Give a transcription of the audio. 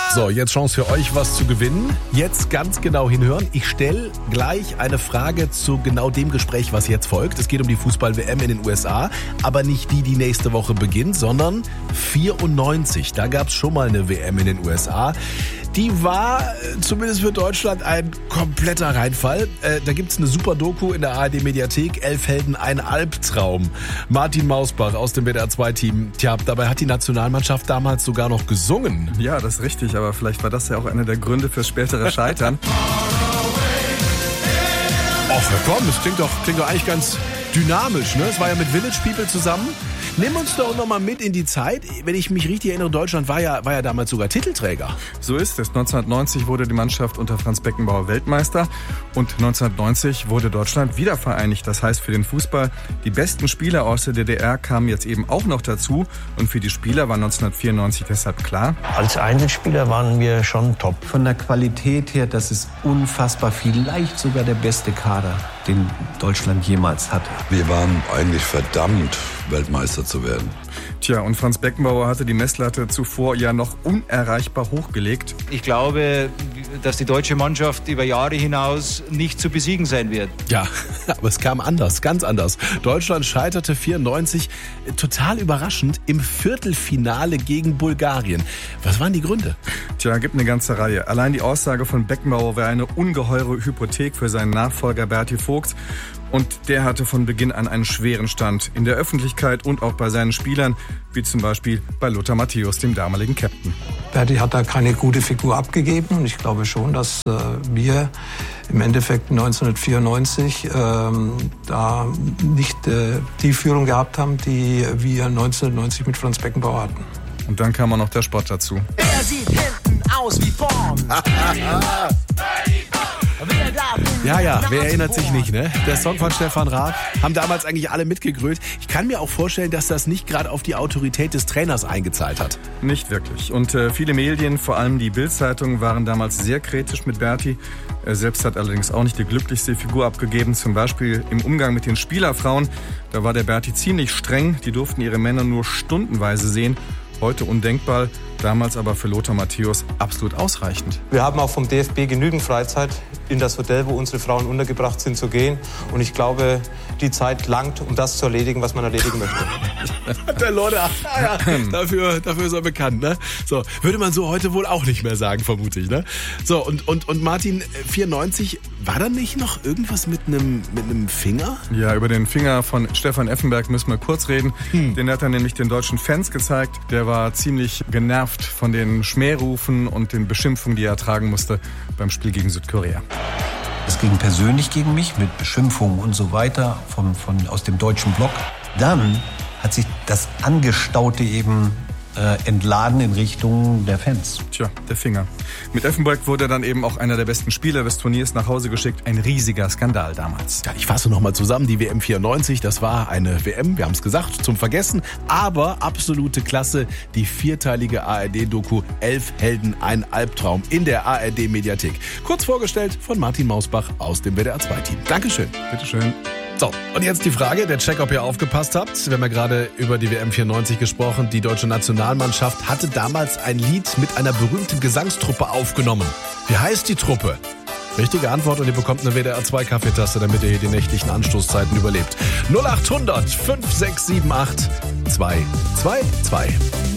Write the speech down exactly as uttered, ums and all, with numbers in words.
So, jetzt Chance für euch, was zu gewinnen. Jetzt ganz genau hinhören. Ich stelle gleich eine Frage zu genau dem Gespräch, was jetzt folgt. Es geht um die Fußball-W M in den U S A, aber nicht die, die nächste Woche beginnt, sondern vierundneunzig. Da gab es schon mal eine W M in den U S A. Die war zumindest für Deutschland ein kompletter Reinfall. Äh, da gibt's eine super Doku in der A R D-Mediathek. Elf Helden, ein Albtraum. Martin Mausbach aus dem W D R zwei Team. Tja, dabei hat die Nationalmannschaft damals sogar noch gesungen. Ja, das ist richtig, aber vielleicht war das ja auch einer der Gründe fürs spätere Scheitern. Ach komm, das klingt doch, klingt doch eigentlich ganz dynamisch, ne? Es war ja mit Village People zusammen. Nimm uns doch noch mal mit in die Zeit. Wenn ich mich richtig erinnere, Deutschland war ja, war ja damals sogar Titelträger. So ist es. neunzehnhundertneunzig wurde die Mannschaft unter Franz Beckenbauer Weltmeister und neunzehnhundertneunzig wurde Deutschland wiedervereinigt. Das heißt für den Fußball, die besten Spieler aus der D D R kamen jetzt eben auch noch dazu und für die Spieler war neunzehnhundertvierundneunzig deshalb klar. Als Einzelspieler waren wir schon top. Von der Qualität her, das ist unfassbar, vielleicht sogar der beste Kader, den Deutschland jemals hatte. Wir waren eigentlich verdammt, Weltmeister zu werden. Tja, und Franz Beckenbauer hatte die Messlatte zuvor ja noch unerreichbar hochgelegt. Ich glaube, dass die deutsche Mannschaft über Jahre hinaus nicht zu besiegen sein wird. Ja, aber es kam anders, ganz anders. Deutschland scheiterte vierundneunzig, total überraschend, im Viertelfinale gegen Bulgarien. Was waren die Gründe? Tja, gibt eine ganze Reihe. Allein die Aussage von Beckenbauer wäre eine ungeheure Hypothek für seinen Nachfolger Berti Vogts. Und der hatte von Beginn an einen schweren Stand in der Öffentlichkeit und auch bei seinen Spielern, wie zum Beispiel bei Lothar Matthäus, dem damaligen Captain. Berti hat da keine gute Figur abgegeben und ich glaube schon, dass äh, wir im Endeffekt neunzehnhundertvierundneunzig ähm, da nicht äh, die Führung gehabt haben, die wir neunzehnhundertneunzig mit Franz Beckenbauer hatten. Und dann kam auch noch der Sport dazu. Er sieht hinten aus wie vorn. Ja, ja, wer erinnert sich nicht, ne? Der Song von Stefan Raab, haben damals eigentlich alle mitgegrölt. Ich kann mir auch vorstellen, dass das nicht gerade auf die Autorität des Trainers eingezahlt hat. Nicht wirklich. Und äh, viele Medien, vor allem die Bild-Zeitung, waren damals sehr kritisch mit Berti. Er selbst hat allerdings auch nicht die glücklichste Figur abgegeben. Zum Beispiel im Umgang mit den Spielerfrauen. Da war der Berti ziemlich streng. Die durften ihre Männer nur stundenweise sehen. Heute undenkbar, damals aber für Lothar Matthäus absolut ausreichend. Wir haben auch vom D F B genügend Freizeit, in das Hotel, wo unsere Frauen untergebracht sind, zu gehen. Und ich glaube, die Zeit langt, um das zu erledigen, was man erledigen möchte. Der Lothar, ja, dafür, dafür ist er bekannt, ne? So, würde man so heute wohl auch nicht mehr sagen, vermute ich, ne? So, und, und, und Martin, vierundneunzig, war da nicht noch irgendwas mit einem mit einem Finger? Ja, über den Finger von Stefan Effenberg müssen wir kurz reden. Hm. Den hat er nämlich den deutschen Fans gezeigt. Der war ziemlich genervt von den Schmährufen und den Beschimpfungen, die er ertragen musste beim Spiel gegen Südkorea. Es ging persönlich gegen mich mit Beschimpfungen und so weiter von, von, aus dem deutschen Block. Dann hat sich das Angestaute eben äh, entladen in Richtung der Fans. Tja, der Finger. Mit Effenberg wurde dann eben auch einer der besten Spieler des Turniers nach Hause geschickt. Ein riesiger Skandal damals. Ja, ich fasse noch mal zusammen. Die W M vierundneunzig, das war eine W M, wir haben es gesagt, zum Vergessen. Aber absolute Klasse, die vierteilige A R D-Doku Elf Helden, ein Albtraum in der A R D-Mediathek. Kurz vorgestellt von Martin Mausbach aus dem W D R zwei Team. Dankeschön. Bitteschön. So, und jetzt die Frage, der Check, ob ihr aufgepasst habt. Wir haben ja gerade über die W M vierundneunzig gesprochen. Die deutsche Nationalmannschaft hatte damals ein Lied mit einer berühmten Gesangstruppe aufgenommen. Wie heißt die Truppe? Richtige Antwort und ihr bekommt eine W D R zwei Kaffeetasse, damit ihr hier die nächtlichen Anstoßzeiten überlebt. null acht hundert fünf sechs sieben acht zwei zwei zwei.